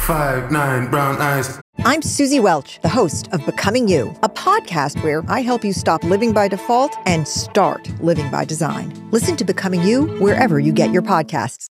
5'9", brown eyes. I'm Susie Welch, the host of Becoming You, a podcast where I help you stop living by default and start living by design. Listen to Becoming You wherever you get your podcasts.